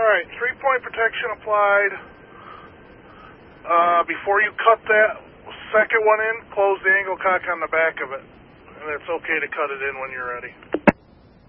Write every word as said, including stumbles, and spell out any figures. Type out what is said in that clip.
right, three-point protection applied. Uh, before you cut that second one in, close the angle cock on the back of it. And it's okay to cut it in when you're ready.